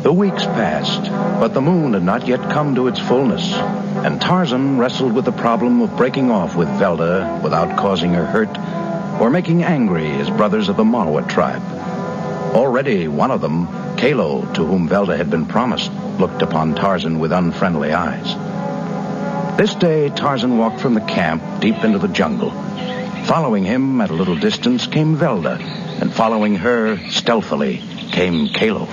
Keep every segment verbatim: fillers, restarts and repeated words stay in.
The weeks passed, but the moon had not yet come to its fullness, and Tarzan wrestled with the problem of breaking off with Velda without causing her hurt or making angry his brothers of the Marwa tribe. Already one of them, Kalo, to whom Velda had been promised, looked upon Tarzan with unfriendly eyes. This day, Tarzan walked from the camp deep into the jungle. Following him at a little distance came Velda, and following her stealthily came Kalo.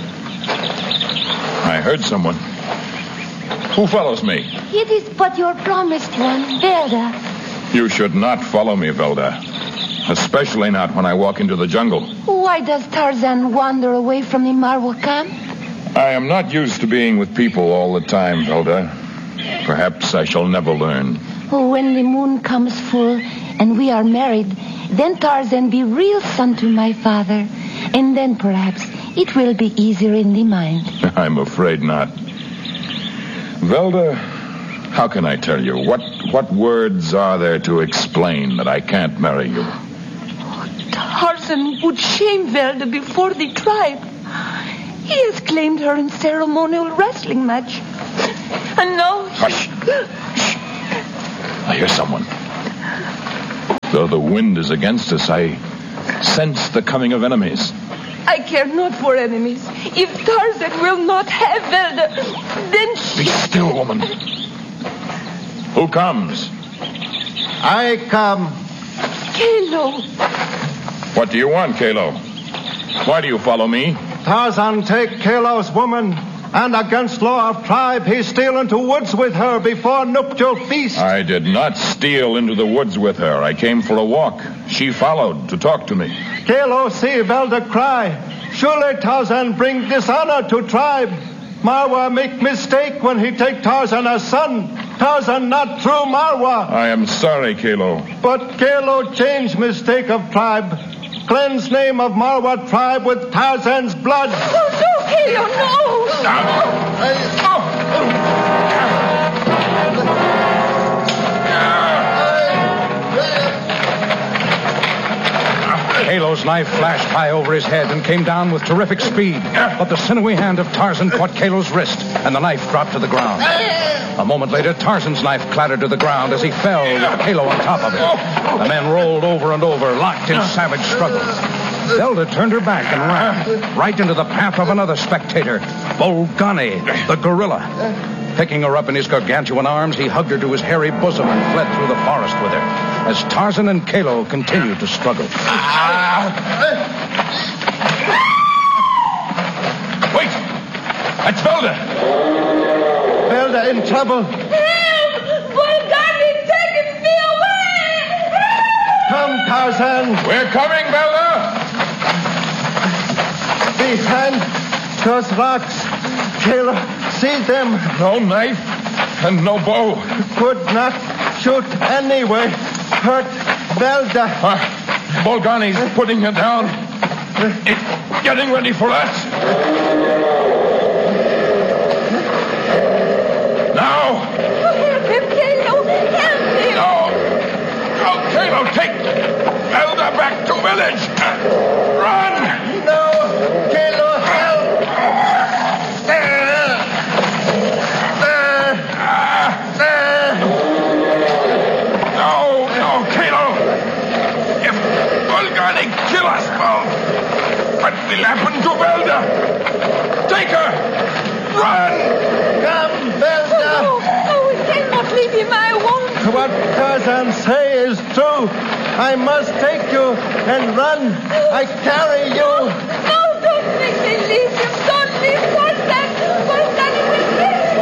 I heard someone. Who follows me? It is but your promised one, Velda. You should not follow me, Velda. Especially not when I walk into the jungle. Why does Tarzan wander away from the Marwa camp? I am not used to being with people all the time, Velda. Perhaps I shall never learn. When the moon comes full and we are married, then Tarzan be real son to my father. And then perhaps it will be easier in the mind. I'm afraid not. Velda, how can I tell you? What what words are there to explain that I can't marry you? Oh, Tarzan would shame Velda before the tribe. He has claimed her in ceremonial wrestling match. And now... Hush. Shh. I hear someone. Though the wind is against us, I sense the coming of enemies. I care not for enemies. If Tarzan will not have Velda, then she... Be still, woman. Who comes? I come. Kalo. What do you want, Kalo? Why do you follow me? Tarzan take Kalo's woman, and against law of tribe, he steal into woods with her before nuptial feast. I did not steal into the woods with her. I came for a walk. She followed to talk to me. Kalo see Velda cry. Surely Tarzan bring dishonor to tribe. Marwa make mistake when he take Tarzan as son. Tarzan not true Marwa. I am sorry, Kalo. But Kalo change mistake of tribe. Cleanse name of Marwa tribe with Tarzan's blood. Oh, no, Kalo, no! Kalo's knife flashed high over his head and came down with terrific speed. But the sinewy hand of Tarzan caught Kalo's wrist, and the knife dropped to the ground. A moment later, Tarzan's knife clattered to the ground as he fell with Kalo on top of it. The men rolled over and over, locked in savage struggle. Velda turned her back and ran, right into the path of another spectator, Bolgani, the gorilla. Picking her up in his gargantuan arms, he hugged her to his hairy bosom and fled through the forest with her, as Tarzan and Kalo continued to struggle. Wait! That's Velda! Velda in trouble. Help! Bolgani taking me away! Come, Tarzan. We're coming, Velda! Behind those rocks. Kalo, see them. No knife and no bow. Could not shoot anyway. Hurt Velda. Uh, Bolgani's putting her down. It's getting ready for us. Now! Help him, Kalo! Help him! No! No, Kalo, take Velda back to village! Run! No! Kalo, help! No, no, Kalo! If Bolgani kill us both, what will happen to Velda? Take her! Run! Come, Velda! Oh, oh, we cannot leave him. I won't. What Tarzan say is true. I must take you and run. I carry you.